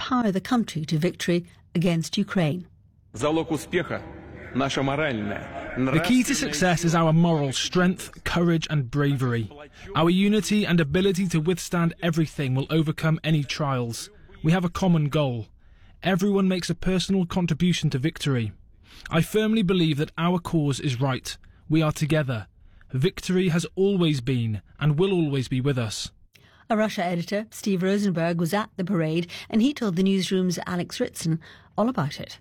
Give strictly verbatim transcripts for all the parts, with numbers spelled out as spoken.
power the country to victory against Ukraine. The key to success is our moral strength, courage and bravery. Our unity and ability to withstand everything will overcome any trials. We have a common goal. Everyone makes a personal contribution to victory. I firmly believe that our cause is right. We are together. Victory has always been and will always be with us. A Russia editor, Steve Rosenberg, was at the parade and he told the newsroom's Alex Ritson all about it.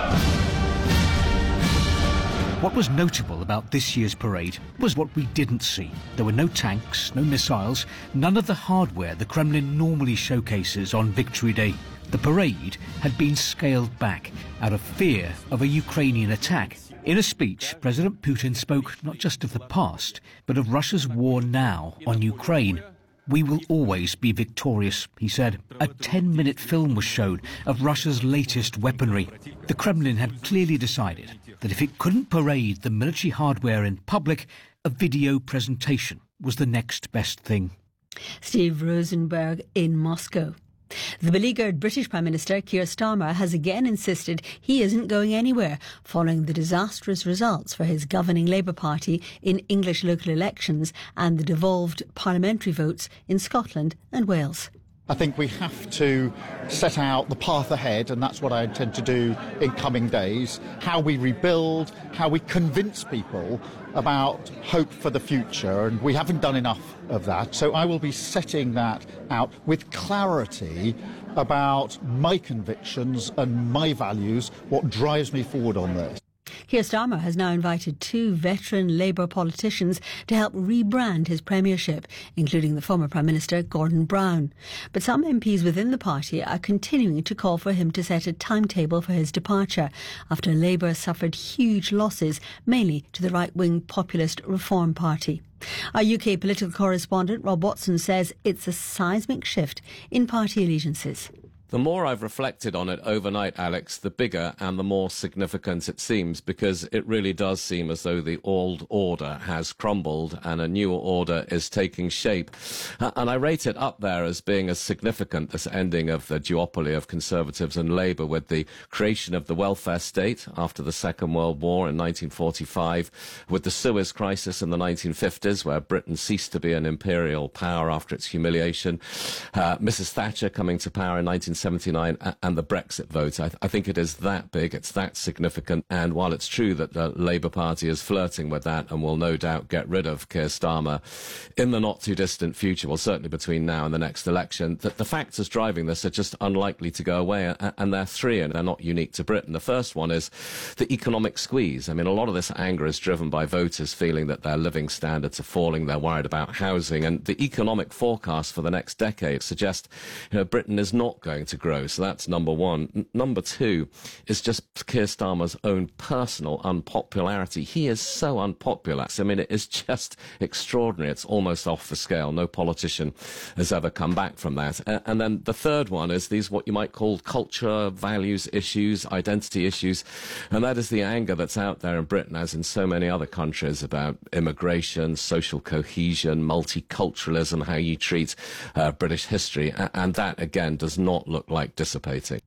What was notable about this year's parade was what we didn't see. There were no tanks, no missiles, none of the hardware the Kremlin normally showcases on Victory Day. The parade had been scaled back out of fear of a Ukrainian attack. In a speech, President Putin spoke not just of the past, but of Russia's war now on Ukraine. We will always be victorious, he said. A ten-minute film was shown of Russia's latest weaponry. The Kremlin had clearly decided that if it couldn't parade the military hardware in public, a video presentation was the next best thing. Steve Rosenberg in Moscow. The beleaguered British Prime Minister Keir Starmer has again insisted he isn't going anywhere following the disastrous results for his governing Labour Party in English local elections and the devolved parliamentary votes in Scotland and Wales. I think we have to set out the path ahead, and that's what I intend to do in coming days, how we rebuild, how we convince people about hope for the future, and we haven't done enough of that. So I will be setting that out with clarity about my convictions and my values, what drives me forward on this. Keir Starmer has now invited two veteran Labour politicians to help rebrand his premiership, including the former Prime Minister Gordon Brown. But some M Ps within the party are continuing to call for him to set a timetable for his departure after Labour suffered huge losses, mainly to the right-wing populist Reform Party. Our U K political correspondent Rob Watson says it's a seismic shift in party allegiances. The more I've reflected on it overnight, Alex, the bigger and the more significant it seems, because it really does seem as though the old order has crumbled and a new order is taking shape. Uh, and I rate it up there as being as significant, this ending of the duopoly of Conservatives and Labour, with the creation of the welfare state after the Second World War in nineteen forty-five, with the Suez Crisis in the nineteen fifties, where Britain ceased to be an imperial power after its humiliation, uh, Missus Thatcher coming to power in nineteen seventy-nine, and the Brexit vote. I, th- I think it is that big, it's that significant, and while it's true that the Labour Party is flirting with that and will no doubt get rid of Keir Starmer in the not-too-distant future, well, certainly between now and the next election, that the factors driving this are just unlikely to go away, and, and they're three, and they're not unique to Britain. The first one is the economic squeeze. I mean, a lot of this anger is driven by voters feeling that their living standards are falling, they're worried about housing, and the economic forecast for the next decade suggests, you know, Britain is not going to grow. So that's number one. N- number two is just Keir Starmer's own personal unpopularity. He is so unpopular. I mean, it is just extraordinary. It's almost off the scale. No politician has ever come back from that. Uh, and then the third one is these what you might call culture, values issues, identity issues. And that is the anger that's out there in Britain, as in so many other countries, about immigration, social cohesion, multiculturalism, how you treat uh, British history. A- and that, again, does not look like dissipating.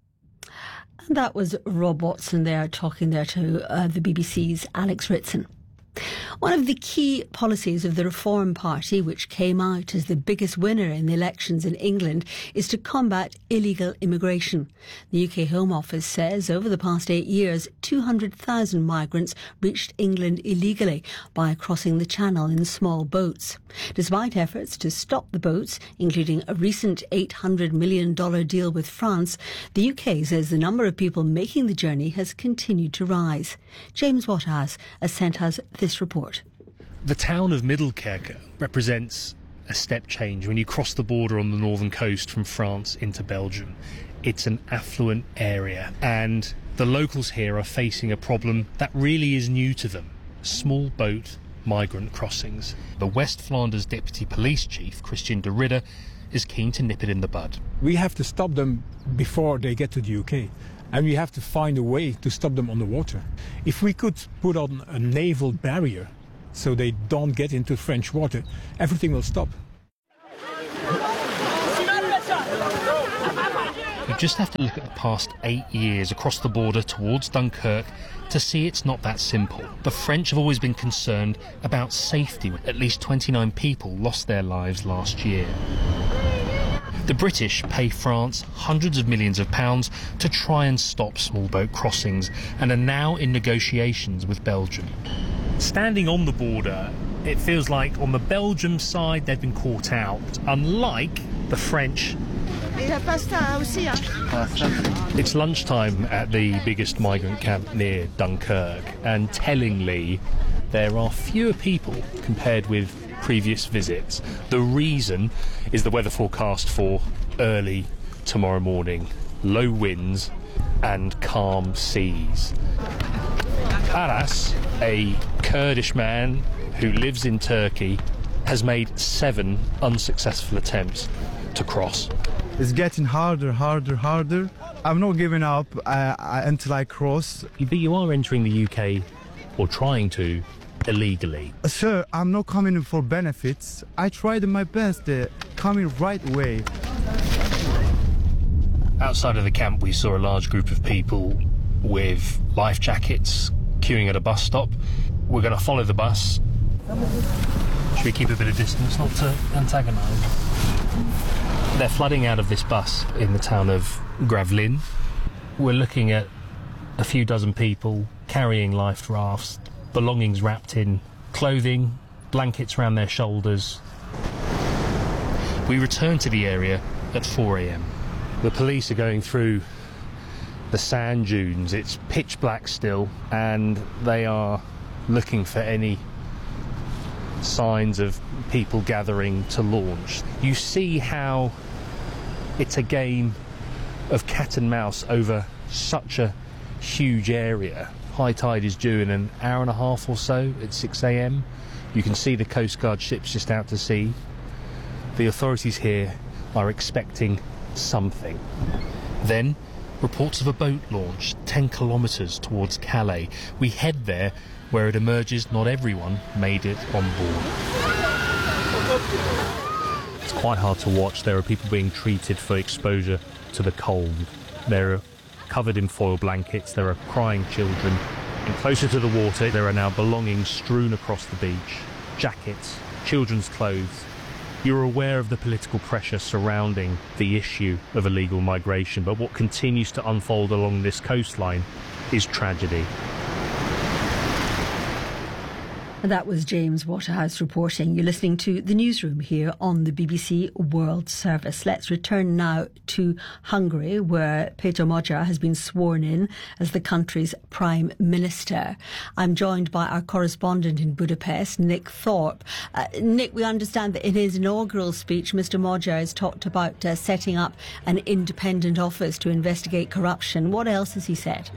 And that was Rob Watson there talking there to uh, the B B C's Alex Ritson. One of the key policies of the Reform Party, which came out as the biggest winner in the elections in England, is to combat illegal immigration. The U K Home Office says over the past eight years, two hundred thousand migrants reached England illegally by crossing the Channel in small boats. Despite efforts to stop the boats, including a recent eight hundred million dollars deal with France, the U K says the number of people making the journey has continued to rise. James Waterhouse has sent us this report. The town of Middelkerke represents a step change when you cross the border on the northern coast from France into Belgium. It's an affluent area, and the locals here are facing a problem that really is new to them: small boat migrant crossings. The West Flanders Deputy Police Chief, Christian de Ridder, is keen to nip it in the bud. We have to stop them before they get to the U K. And we have to find a way to stop them on the water. If we could put on a naval barrier so they don't get into French water, everything will stop. You just have to look at the past eight years across the border towards Dunkirk to see it's not that simple. The French have always been concerned about safety. At least twenty-nine people lost their lives last year. The British pay France hundreds of millions of pounds to try and stop small boat crossings and are now in negotiations with Belgium. Standing on the border, it feels like on the Belgium side they've been caught out, unlike the French. It's lunchtime at the biggest migrant camp near Dunkirk, and tellingly, there are fewer people compared with previous visits. The reason is the weather forecast for early tomorrow morning. Low winds and calm seas. Aras, a Kurdish man who lives in Turkey, has made seven unsuccessful attempts to cross. It's getting harder, harder, harder. I'm not giving up uh, until I cross. But you are entering the U K, or trying to, illegally. Sir, I'm not coming for benefits. I tried my best, uh, coming right away. Outside of the camp, we saw a large group of people with life jackets queuing at a bus stop. We're going to follow the bus. Should we keep a bit of distance, not to antagonise? They're flooding out of this bus in the town of Gravelines. We're looking at a few dozen people carrying life rafts, belongings wrapped in clothing, blankets around their shoulders. We return to the area at four a m. The police are going through the sand dunes. It's pitch black still, and they are looking for any signs of people gathering to launch. You see how it's a game of cat and mouse over such a huge area. High tide is due in an hour and a half or so at six a m. You can see the Coast Guard ships just out to sea. The authorities here are expecting something. Then, reports of a boat launch ten kilometres towards Calais. We head there, where it emerges not everyone made it on board. It's quite hard to watch. There are people being treated for exposure to the cold. They're covered in foil blankets. There are crying children. And closer to the water, there are now belongings strewn across the beach. Jackets, children's clothes. You're aware of the political pressure surrounding the issue of illegal migration, but what continues to unfold along this coastline is tragedy. That was James Waterhouse reporting. You're listening to The Newsroom here on the B B C World Service. Let's return now to Hungary, where Péter Magyar has been sworn in as the country's Prime Minister. I'm joined by our correspondent in Budapest, Nick Thorpe. Uh, Nick, we understand that in his inaugural speech, Mister Magyar has talked about uh, setting up an independent office to investigate corruption. What else has he said?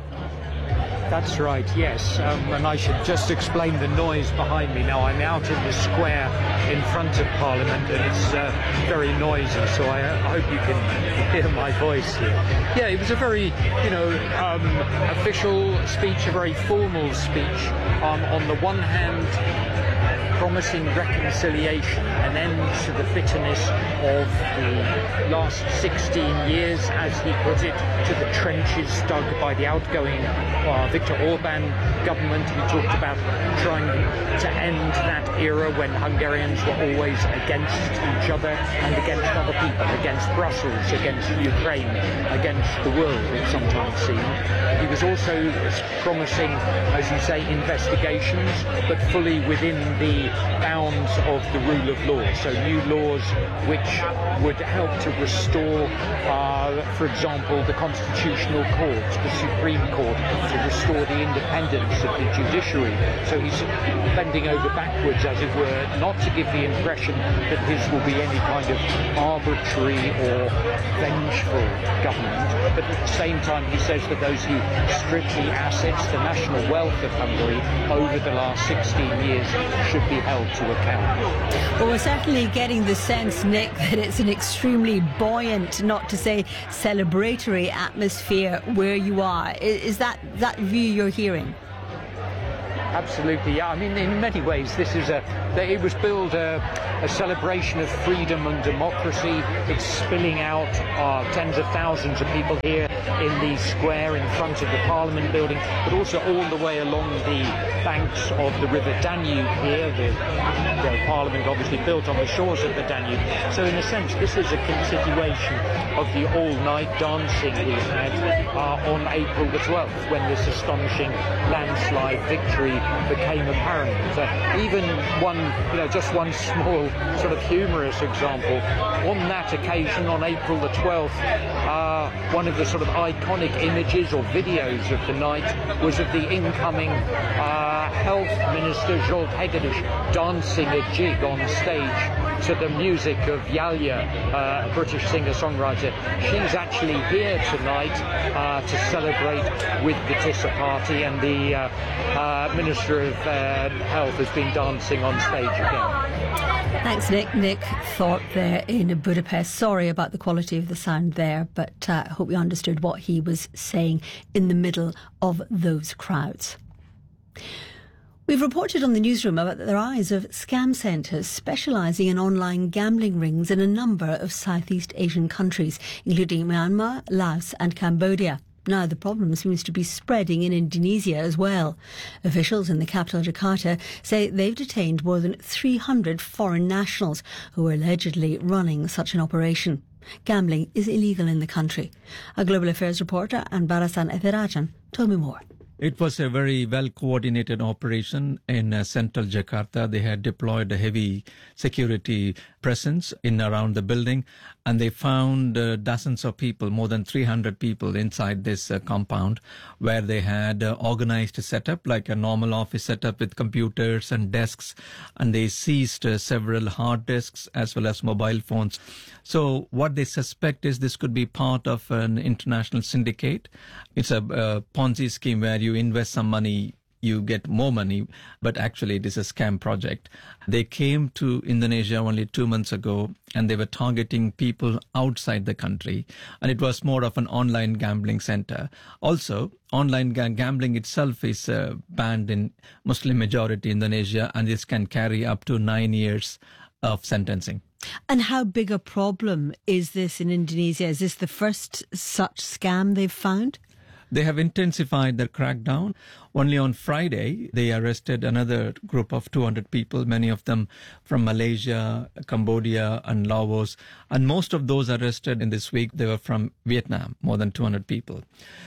That's right, yes. Um, and I should just explain the noise behind me now. I'm out in the square in front of Parliament, and it's uh, very noisy, so I, I hope you can hear my voice here. Yeah, it was a very, you know, um, official speech, a very formal speech. Um, on the one hand, promising reconciliation, an end to the bitterness of the last sixteen years, as he put it, to the trenches dug by the outgoing uh, Viktor Orban government. He talked about trying to end that era when Hungarians were always against each other and against other people, against Brussels, against Ukraine, against the world, it sometimes seemed. He was also promising, as you say, investigations, but fully within the bounds of the rule of law. So new laws which would help to restore, uh, for example, the Constitutional Court, the Supreme Court, to restore the independence of the judiciary. So he's bending over backwards, as it were, not to give the impression that his will be any kind of arbitrary or vengeful government, but at the same time he says that those who strip the assets, the national wealth of Hungary over the last sixteen years should be held to account. Well, we're certainly getting the sense, Nick, that it's an extremely buoyant, not to say celebratory atmosphere where you are. Is that that view you're hearing? absolutely. Yeah, I mean, in many ways, this is a. It was billed a, a celebration of freedom and democracy. It's spilling out uh, tens of thousands of people here in the square in front of the Parliament building, but also all the way along the banks of the River Danube here. The, the Parliament obviously built on the shores of the Danube. So in a sense, this is a continuation of the all-night dancing we had uh, on April the twelfth, when this astonishing landslide victory became apparent. Uh, even one, you know, just one small sort of humorous example. On that occasion, on April the twelfth, uh, one of the sort of iconic images or videos of the night was of the incoming uh, Health Minister, Zsolt Hegedus, dancing a jig on stage to the music of Yalya, uh, a British singer-songwriter. She's actually here tonight uh, to celebrate with the Tissa Party, and the uh, uh, Minister of uh, Health has been dancing on stage again. Thanks, Nick. Nick Thorpe there in Budapest. Sorry about the quality of the sound there, but I uh, hope you understood what he was saying in the middle of those crowds. We've reported on the newsroom about the rise of scam centres specialising in online gambling rings in a number of Southeast Asian countries, including Myanmar, Laos and Cambodia. Now the problem seems to be spreading in Indonesia as well. Officials in the capital Jakarta say they've detained more than three hundred foreign nationals who are allegedly running such an operation. Gambling is illegal in the country. Our Global Affairs reporter Anbarasan Ethirajan told me more. It was a very well-coordinated operation in uh, central Jakarta. They had deployed a heavy security presence in around the building, and they found uh, dozens of people, more than three hundred people inside this uh, compound, where they had uh, organized a setup like a normal office setup with computers and desks, and they seized uh, several hard disks as well as mobile phones. So what they suspect is this could be part of an international syndicate. It's a uh, Ponzi scheme where you invest some money, you get more money, but actually it is a scam project. They came to Indonesia only two months ago, and they were targeting people outside the country, and it was more of an online gambling center. Also, online ga- gambling itself is uh, banned in Muslim majority Indonesia, and this can carry up to nine years of sentencing. And how big a problem is this in Indonesia? Is this the first such scam they've found? They have intensified their crackdown. Only on Friday, they arrested another group of two hundred people, many of them from Malaysia, Cambodia and Laos. And most of those arrested in this week, they were from Vietnam, more than two hundred people.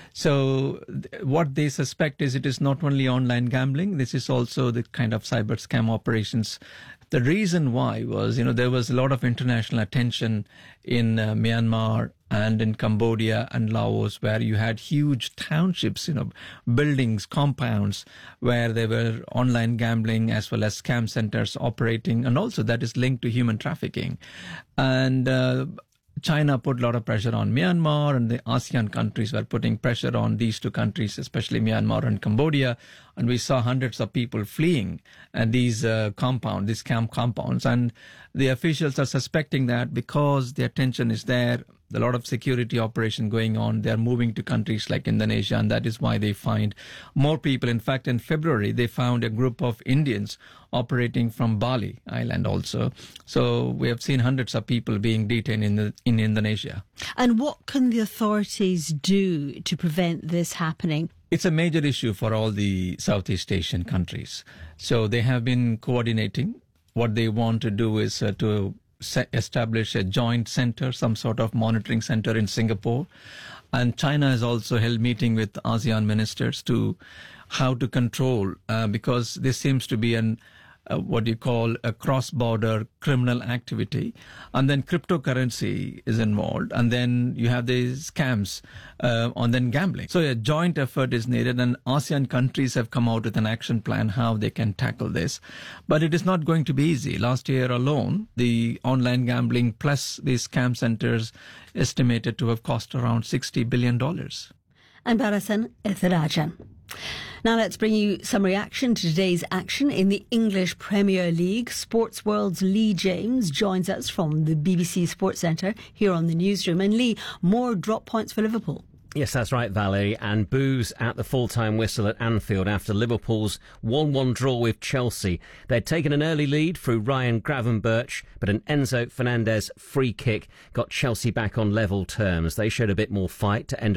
So th- what they suspect is it is not only online gambling, this is also the kind of cyber scam operations. The reason why was, you know, there was a lot of international attention in uh, Myanmar and in Cambodia and Laos, where you had huge townships, you know, buildings, compounds, where there were online gambling as well as scam centers operating. And also that is linked to human trafficking. And uh, China put a lot of pressure on Myanmar, and the ASEAN countries were putting pressure on these two countries, especially Myanmar and Cambodia. And we saw hundreds of people fleeing and these uh, compounds, these camp compounds. And the officials are suspecting that because the attention is there, a lot of security operation going on, they're moving to countries like Indonesia, and that is why they find more people. In fact, in February, they found a group of Indians operating from Bali Island also. So we have seen hundreds of people being detained in the, in Indonesia. And what can the authorities do to prevent this happening? It's a major issue for all the Southeast Asian countries. So they have been coordinating. What they want to do is uh, to establish a joint center, some sort of monitoring center in Singapore. And China has also held meeting with ASEAN ministers to how to control, uh, because this seems to be an uh, what you call a cross-border criminal activity. And then cryptocurrency is involved. And then you have these scams uh, and then gambling. So a joint effort is needed, and ASEAN countries have come out with an action plan how they can tackle this. But it is not going to be easy. Last year alone, the online gambling plus these scam centers estimated to have cost around sixty billion dollars. And Barasan Ethirajan. Now let's bring you some reaction to today's action in the English Premier League. Sports World's Lee James joins us from the B B C Sports Centre here on the newsroom. And Lee, more drop points for Liverpool. Yes, that's right, Valerie. And boos at the full-time whistle at Anfield after Liverpool's one one draw with Chelsea. They'd taken an early lead through Ryan Gravenberch, but an Enzo Fernandez free kick got Chelsea back on level terms. They showed a bit more fight to end